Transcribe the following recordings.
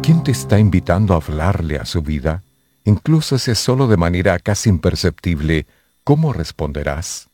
¿Quién te está invitando a hablarle a su vida? Incluso si es solo de manera casi imperceptible, ¿cómo responderás?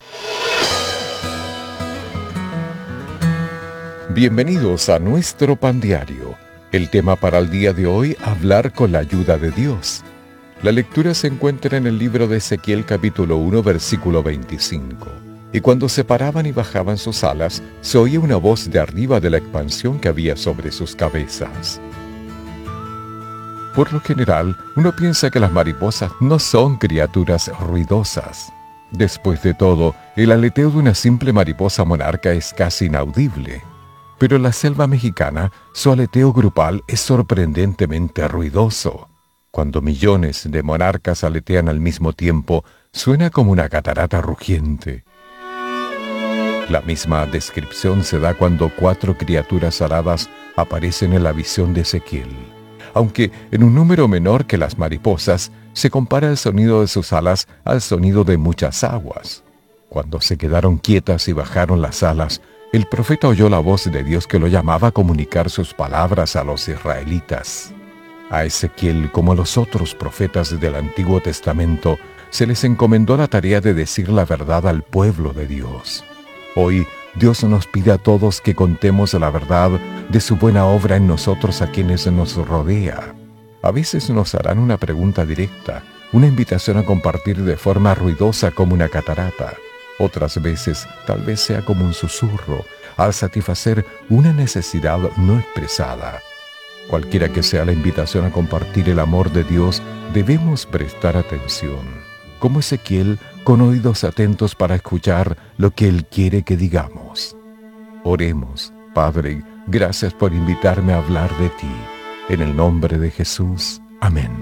Bienvenidos a nuestro pan diario. El tema para el día de hoy, hablar con la ayuda de Dios. La lectura se encuentra en el libro de Ezequiel capítulo 1, versículo 25. Y cuando se paraban y bajaban sus alas, se oía una voz de arriba de la expansión que había sobre sus cabezas. Por lo general, uno piensa que las mariposas no son criaturas ruidosas. Después de todo, el aleteo de una simple mariposa monarca es casi inaudible. Pero en la selva mexicana, su aleteo grupal es sorprendentemente ruidoso. Cuando millones de monarcas aletean al mismo tiempo, suena como una catarata rugiente. La misma descripción se da cuando 4 criaturas aladas aparecen en la visión de Ezequiel. Aunque en un número menor que las mariposas, se compara el sonido de sus alas al sonido de muchas aguas. Cuando se quedaron quietas y bajaron las alas, el profeta oyó la voz de Dios que lo llamaba a comunicar sus palabras a los israelitas. A Ezequiel, como a los otros profetas del Antiguo Testamento, se les encomendó la tarea de decir la verdad al pueblo de Dios. Hoy, Dios nos pide a todos que contemos la verdad de su buena obra en nosotros a quienes nos rodea. A veces nos harán una pregunta directa, una invitación a compartir de forma ruidosa como una catarata. Otras veces, tal vez sea como un susurro, al satisfacer una necesidad no expresada. Cualquiera que sea la invitación a compartir el amor de Dios, debemos prestar atención. Como Ezequiel, con oídos atentos para escuchar lo que Él quiere que digamos. Oremos. Padre, gracias por invitarme a hablar de ti. En el nombre de Jesús. Amén.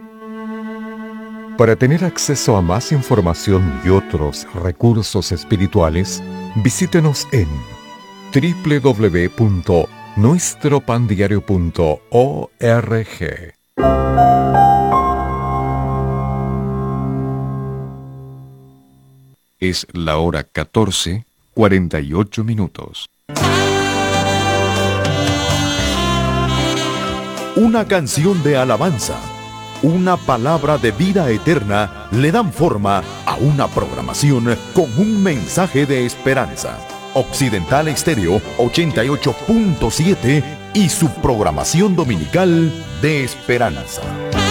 Para tener acceso a más información y otros recursos espirituales, visítenos en www.nuestropandiario.org. Es la hora 14:48. Una canción de alabanza, una palabra de vida eterna le dan forma a una programación con un mensaje de esperanza. Occidental Estéreo 88.7 y su programación dominical de esperanza.